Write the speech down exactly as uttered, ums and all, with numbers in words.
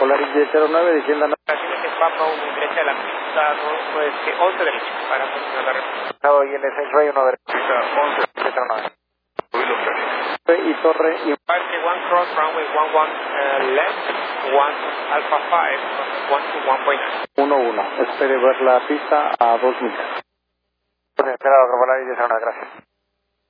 Polaris diez cero nueve, diciendo no. Siguiente Papa uno, derecha de la pista, dos, este, once derecha, para continuar la respuesta. No, y en el Centro hay uno derecha. once. diez cero nueve. Ruido Félix. Y Torre y... Parque one cross, runway one one uh, left, one Alpha five, one to one point nine. uno uno. Espere ver la pista a dos millas. Espera, Polaris diez cero nueve, gracias.